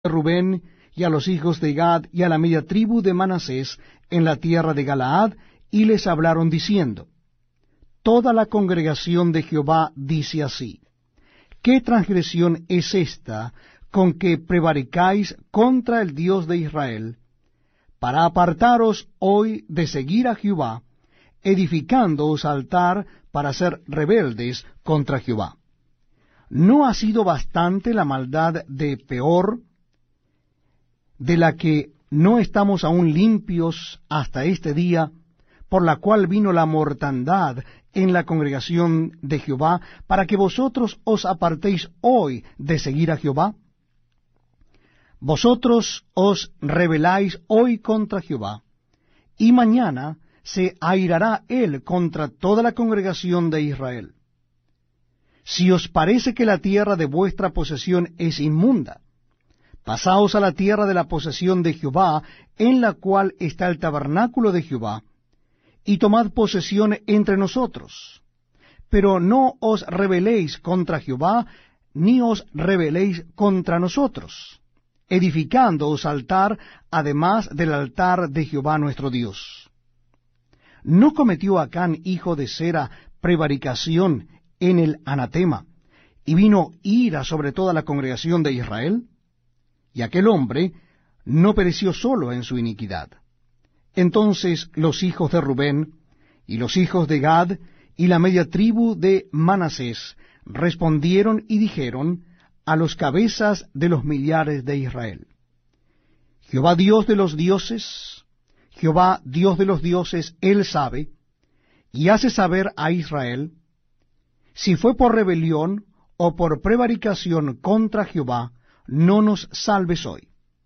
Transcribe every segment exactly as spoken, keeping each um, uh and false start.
Rubén, y a los hijos de Gad, y a la media tribu de Manasés, en la tierra de Galaad, y les hablaron diciendo, Toda la congregación de Jehová dice así, ¿qué transgresión es esta con que prevaricáis contra el Dios de Israel, para apartaros hoy de seguir a Jehová, edificándoos altar para ser rebeldes contra Jehová? ¿No ha sido bastante la maldad de Peor, de la que no estamos aún limpios hasta este día, por la cual vino la mortandad en la congregación de Jehová, para que vosotros os apartéis hoy de seguir a Jehová? Vosotros os rebeláis hoy contra Jehová, y mañana se airará él contra toda la congregación de Israel. Si os parece que la tierra de vuestra posesión es inmunda, pasaos a la tierra de la posesión de Jehová, en la cual está el tabernáculo de Jehová, y tomad posesión entre nosotros. Pero no os rebeléis contra Jehová, ni os rebeléis contra nosotros, edificándoos altar, además del altar de Jehová nuestro Dios. ¿No cometió Acán, hijo de Sera, prevaricación en el anatema, y vino ira sobre toda la congregación de Israel? Y aquel hombre no pereció solo en su iniquidad. Entonces los hijos de Rubén, y los hijos de Gad, y la media tribu de Manasés, respondieron y dijeron a los cabezas de los millares de Israel, Jehová Dios de los dioses, Jehová Dios de los dioses, él sabe, y hace saber a Israel, si fue por rebelión o por prevaricación contra Jehová, no nos salves hoy.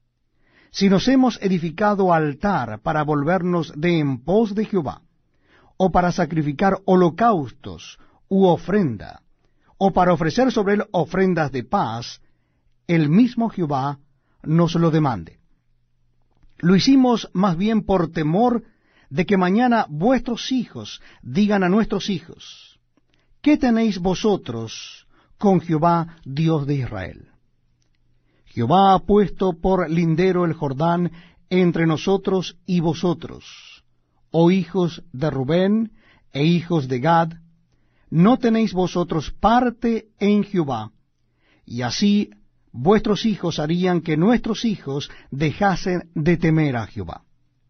Si nos hemos edificado altar para volvernos de en pos de Jehová, o para sacrificar holocaustos u ofrenda, o para ofrecer sobre él ofrendas de paz, el mismo Jehová nos lo demande. Lo hicimos más bien por temor de que mañana vuestros hijos digan a nuestros hijos, ¿qué tenéis vosotros con Jehová Dios de Israel? Jehová ha puesto por lindero el Jordán entre nosotros y vosotros, oh hijos de Rubén e hijos de Gad, no tenéis vosotros parte en Jehová, y así vuestros hijos harían que nuestros hijos dejasen de temer a Jehová.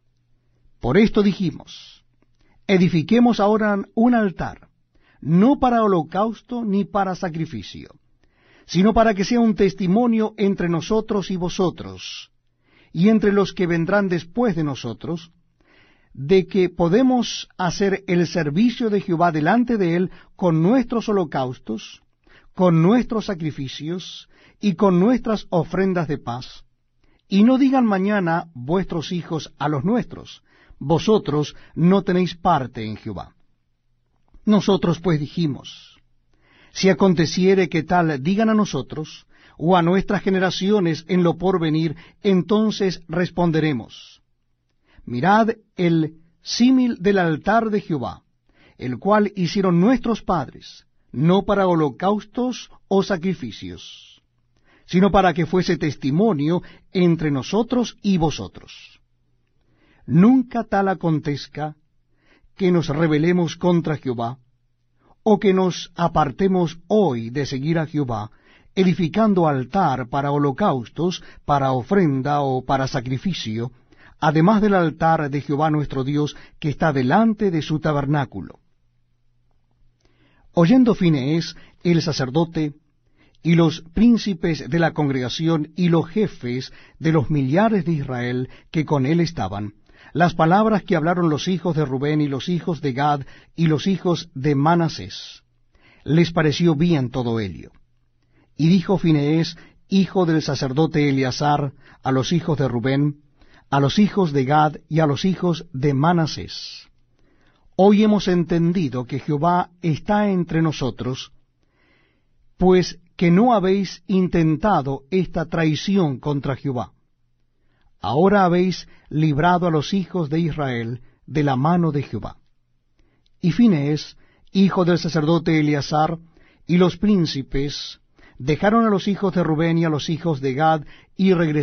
Por esto dijimos, edifiquemos ahora un altar, no para holocausto ni para sacrificio, sino para que sea un testimonio entre nosotros y vosotros, y entre los que vendrán después de nosotros, de que podemos hacer el servicio de Jehová delante de él con nuestros holocaustos, con nuestros sacrificios, y con nuestras ofrendas de paz. Y no digan mañana vuestros hijos a los nuestros, vosotros no tenéis parte en Jehová. Nosotros pues dijimos, si aconteciere que tal digan a nosotros, o a nuestras generaciones en lo porvenir, entonces responderemos, mirad el símil del altar de Jehová, el cual hicieron nuestros padres, no para holocaustos o sacrificios, sino para que fuese testimonio entre nosotros y vosotros. Nunca tal acontezca que nos rebelemos contra Jehová, o que nos apartemos hoy de seguir a Jehová, edificando altar para holocaustos, para ofrenda o para sacrificio, además del altar de Jehová nuestro Dios, que está delante de su tabernáculo. Oyendo Finees, el sacerdote, y los príncipes de la congregación, y los jefes de los millares de Israel que con él estaban, las palabras que hablaron los hijos de Rubén y los hijos de Gad y los hijos de Manasés, les pareció bien todo ello. Y dijo Finees, hijo del sacerdote Eleazar, a los hijos de Rubén, a los hijos de Gad y a los hijos de Manasés, hoy hemos entendido que Jehová está entre nosotros, pues que no habéis intentado esta traición contra Jehová. Ahora habéis librado a los hijos de Israel de la mano de Jehová. Y Finees, hijo del sacerdote Eleazar, y los príncipes dejaron a los hijos de Rubén y a los hijos de Gad, y regresaron